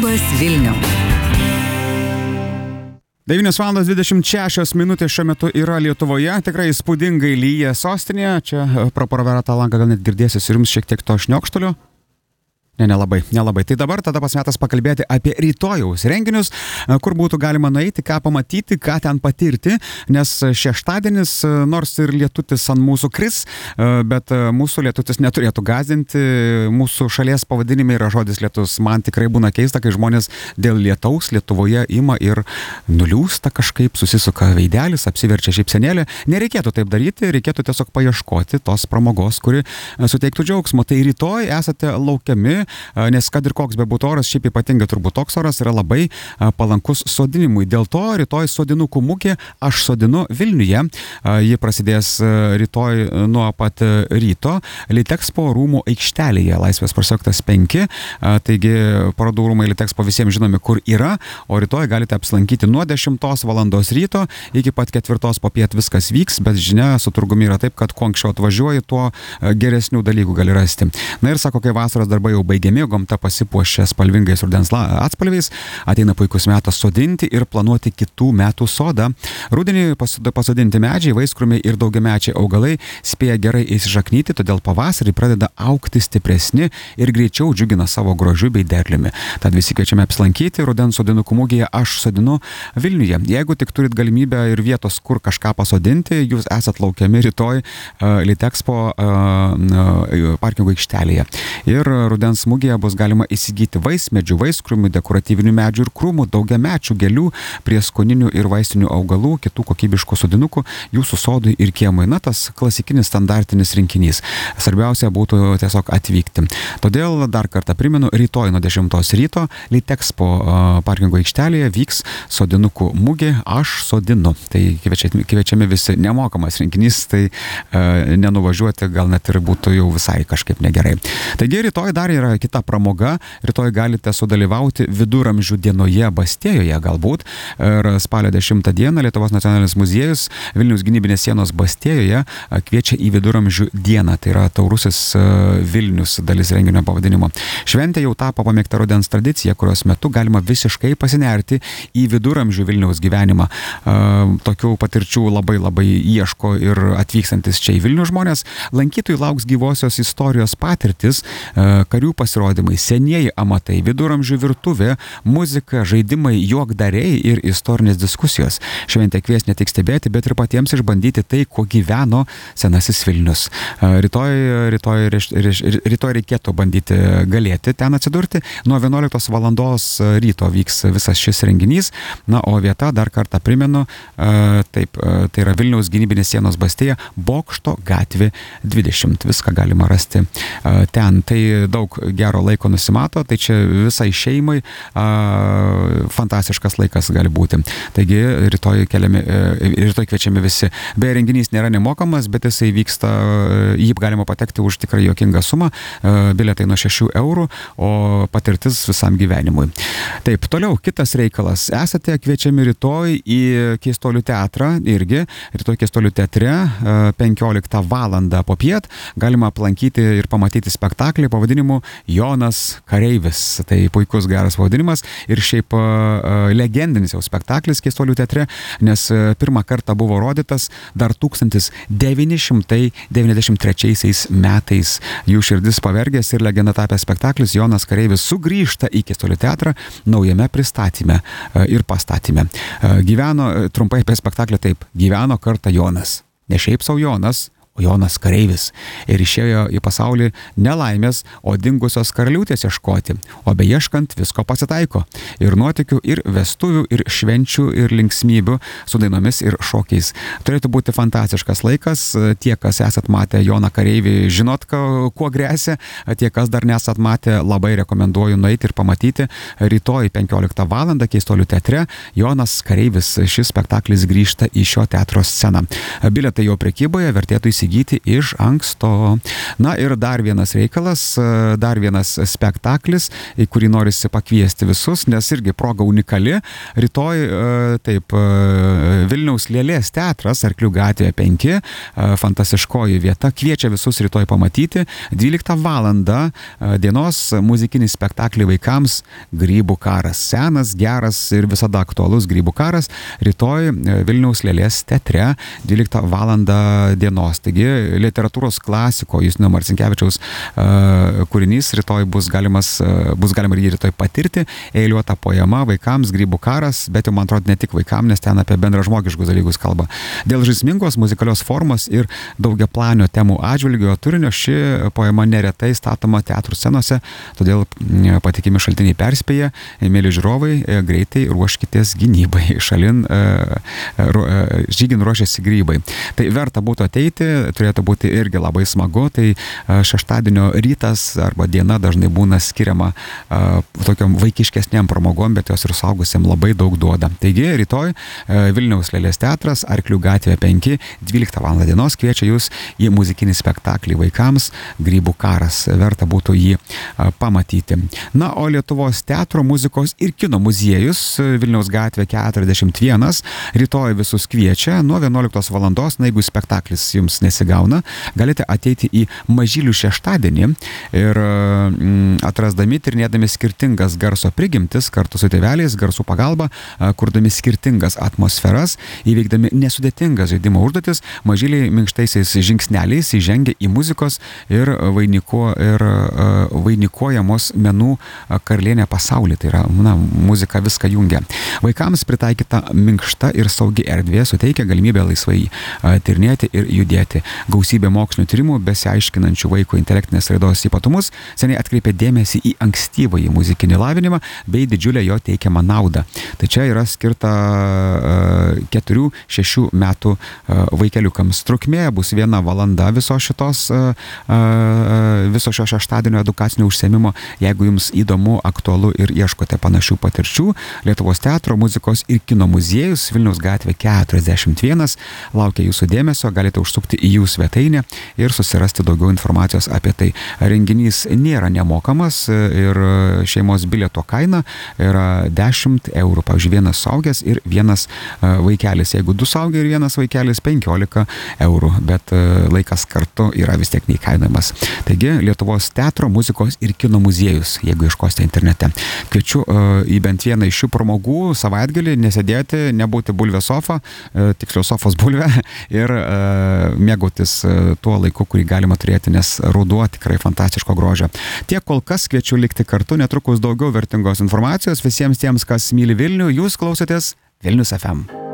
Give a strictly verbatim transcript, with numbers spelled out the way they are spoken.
Labas Vilniau. devynios valandos dvidešimt šešios minutės šiuo metu yra Lietuvoje, tikrai įspūdingai lyja sostinėje, čia pro pravertą langą gal net girdėsis ir jums šiek tiek to šniokštulio. Ne, nelabai, nelabai. Tai dabar tada pas metas pakalbėti apie rytojaus renginius, kur būtų galima nueiti, ką pamatyti, ką ten patirti, nes šeštadienis, nors ir lietutis ant mūsų kris, bet mūsų lietutis neturėtų gąsdinti, mūsų šalies pavadinime yra žodis lietus. Man tikrai būna keista, kai žmonės dėl lietaus Lietuvoje ima ir nuliūsta kažkaip, susisuka veidelis, apsiverčia šypsenėlė. Nereikėtų taip daryti, reikėtų tiesiog paieškoti tos pramogos, kuri suteiktų džiaugsmo. Tai rytoj esate laukiami, nes kad ir koks bebūtų oras, šiaip ypatingai turbūt toks oras yra labai palankus sodinimui. Dėl to rytoj sodinukų mugė Aš sodinu Vilniuje. Ji prasidės rytoj nuo pat ryto Litexpo rūmų aikštelėje, Laisvės prospektas penki. Taigi parodų rūmai Litexpo visiems žinomi, kur yra, o rytoj galite apsilankyti nuo dešimtos valandos ryto iki pat ketvirtos popiet viskas vyks, bet žinia, su turgumi yra taip, kad kuo anksčiau atvažiuoji, tuo geresnių dalykų gali rasti. Na ir sako, kai vasaros darbai jau baigiami, gamta pasipuošia spalvingais rudens atspalviais, ateina puikus metas sodinti ir planuoti kitų metų sodą. Rudenį pasodinti medžiai, vaiskrūmiai ir daugiamečiai augalai spėja gerai įsišaknyti, todėl pavasarį pradeda augti stipresni ir greičiau džiugina savo grožiu bei derliumi. Tad visi kviečiame apsilankyti rudens sodinukų mugėje Aš sodinu Vilniuje. Jeigu tik turit galimybę ir vietos, kur kažką pasodinti, jūs esat laukiami rytoj uh, Litexpo uh, parkingo aikštelėje. Ir rudens mugėje bus galima įsigyti vaismedžių, vaiskrūmių, dekoratyvinių medžių ir krūmų, daugiamečių gėlių, prieskoninių ir vaistinių augalų, kitų kokybiškų sodinukų, jūsų sodui ir kiemui. Na, tas klasikinis standartinis rinkinys. Svarbiausia būtų tiesiog atvykti. Todėl dar kartą primenu, rytoj nuo dešimtos ryto Litexpo parkingo aikštelėje vyks sodinukų mugė Aš sodinu. Tai kviečiami, kviečiami visi, nemokamas rinkinys, tai e, nenuvažiuoti gal net ir būtų jau visai kažkaip negerai. Taigi rytoj dar yra kita pramoga. Rytoj galite sudalyvauti viduramžių dienoje Bastėjoje galbūt. Ir spalio dešimtą dieną Lietuvos nacionalinis muziejus Vilniaus gynybinės sienos Bastėjoje kviečia į viduramžių dieną. Tai yra Taurusis Vilnius dalis renginio pavadinimo. Šventė jau tapo pamėgta rudens tradicija, kurios metu galima visiškai pasinerti į viduramžių Vilniaus gyvenimą. Tokių patirčių labai labai ieško ir atvykstantis čia į Vilnių žmonės. Lankytojų lauks gyvosios istorijos patirtis, karių pasirodymai, senieji amatai, viduramžių virtuvė, muzika, žaidimai, juokdariai ir istorinės diskusijos. Šventė kvies ne tik stebėti, bet ir patiems išbandyti tai, kuo gyveno senasis Vilnius. Rytoj, rytoj, rytoj reikėtų bandyti galėti ten atsidurti. Nuo vienuoliktos valandos ryto vyks visas šis renginys. Na, o vieta, dar kartą primenu, taip, tai yra Vilniaus gynybinės sienos Bastėja, Bokšto gatvė dvidešimt. Viską galima rasti ten. Tai daug gero laiko nusimato, tai čia visai šeimai a, fantastiškas laikas gali būti. Taigi rytoj, keliami, rytoj kviečiami visi. Beje, renginys nėra nemokamas, bet jisai vyksta, jį galima patekti už tikrai juokingą sumą, bilietai nuo šešių eurų, o patirtis visam gyvenimui. Taip, toliau kitas reikalas. Esate kviečiami rytoj į Keistuolių teatrą irgi. Rytoj Keistuolių teatre penkioliktą valandą popiet galima aplankyti ir pamatyti spektaklį pavadinimu Jonas Kareivis. Tai puikus geras pavadinimas ir šiaip uh, legendinis jau spektaklis Keistuolių teatre, nes uh, pirmą kartą buvo rodytas dar tūkstantis devyni šimtai devyniasdešimt trečiaisiais metais. Jų širdis pavergęs ir legenda tapęs spektaklis Jonas Kareivis sugrįžta į Keistuolių teatrą naujame pristatyme uh, ir pastatyme. Uh, gyveno, trumpai apie spektaklį taip, gyveno kartą Jonas. Ne šiaip sau Jonas, o Jonas Kareivis. Ir išėjo į pasaulį nelaimės, o dingusios karaliūtės ieškoti. O beieškant visko pasitaiko. Ir nuotykių, ir vestuvių, ir švenčių, ir linksmybių su dainomis ir šokiais. Turėtų būti fantastiškas laikas. Tie, kas esat matę Joną Kareivį, žinot, kuo grėsia. Tie, kas dar nesat matę, labai rekomenduoju nueiti ir pamatyti. Rytoj penkioliktą valandą Keistuolių teatre Jonas Kareivis. Šis spektaklis grįžta į šio teatro sceną. Bilietai jau prekyboje, vertėtų įsigyti. įsigyti iš anksto. Na ir dar vienas reikalas, dar vienas spektaklis, į kurį norisi pakviesti visus, nes irgi proga unikali. Rytoj, taip, Vilniaus Lėlės teatras, Arklių gatvėje penki, fantastiškoji vieta, kviečia visus rytoj pamatyti. dvyliktą valandą dienos muzikinis spektaklį vaikams Grybų karas. Senas, geras ir visada aktualus Grybų karas. Rytoj Vilniaus Lėlės teatre dvyliktą valandą dienos. Taigi literatūros klasiko Justino Marcinkevičiaus uh, kūrinys rytoj bus galimas, uh, bus galima ir jį rytoj patirti. Eiliuota poema vaikams Grybų karas, bet jau man atrodo ne tik vaikams, nes ten apie bendražmogiškus dalykus kalba. Dėl žaismingos muzikalios formos ir daugiaplanio temų atžvilgio turinio ši poema neretai statoma teatrų scenose, todėl patikimi šaltiniai perspėja, mėly žiūrovai, greitai ruoškitės gynybai, šalin žygin ruošiasi grybai. Tai verta būtų ateiti, turėtų būti irgi labai smagu, tai šeštadienio rytas arba diena dažnai būna skiriama uh, tokiam vaikiškesniam pramogom, bet jos ir suaugusiam labai daug duoda. Taigi rytoj uh, Vilniaus Lėlės teatras, Arklių gatvė penki, dvyliktą valandą dienos kviečia jūs į muzikinį spektaklį vaikams Grybų karas. Verta būtų jį uh, pamatyti. Na, o Lietuvos teatro, muzikos ir kino muziejus Vilniaus gatvė keturiasdešimt vienas rytoj visus kviečia nuo vienuoliktos valandos. Na, jeigu spektaklis jums nesigauna, galite ateiti į Mažylių šeštadienį ir mm, atrasdami, tyrinėdami skirtingas garso prigimtis kartu su tėveliais, garsų pagalba, kurdami skirtingas atmosferas, įveikdami nesudėtingas žaidimo užduotis, mažyliai minkštaisiais žingsneliais įžengia į muzikos ir, vainiko, ir uh, vainikuojamos menų karalienę pasaulį. Tai yra, na, muzika viską jungia. Vaikams pritaikyta minkšta ir saugi erdvė suteikia galimybę laisvai uh, tyrinėti ir judėti. Gausybė mokslinių tyrimų, besiaiškinančių vaiko intelektinės raidos ypatumus, seniai atkreipė dėmesį į ankstyvąjį muzikinį lavinimą bei didžiulę jo teikiamą naudą. Tai čia yra skirta keturių šešių metų vaikeliukams. Trukmė bus viena valanda viso šitos, viso šio šeštadienio edukacinio užsiėmimo. Jeigu jums įdomu, aktualu ir ieškote panašių patirčių, Lietuvos teatro, muzikos ir kino muziejus Vilniaus gatvė keturiasdešimt vienas laukia jūsų dėmesio, galite užsukti į jų svetainę ir susirasti daugiau informacijos apie tai. Renginys nėra nemokamas ir šeimos bilieto kaina yra dešimt eurų. Pavyzdžiui, vienas suaugęs ir vienas vaikelis. Jeigu du suaugę ir vienas vaikelis, penkiolika eurų, bet laikas kartu yra vis tiek neįkainojamas. Taigi, Lietuvos teatro, muzikos ir kino muziejus, jeigu ieškosite internete. Kviečiu į bent vieną iš šių pramogų savaitgalį nesėdėti, nebūti bulvės sofa, tiksliau sofos bulvė ir mėgautis tuo laiku, kurį galima turėti, nes ruduo tikrai fantastiško grožio. Tiek kol kas, kviečiu likti kartu, netrukus daugiau vertingos informacijos visiems tiems, kas myli Vilnių. Jūs klausotės Vilnius F M.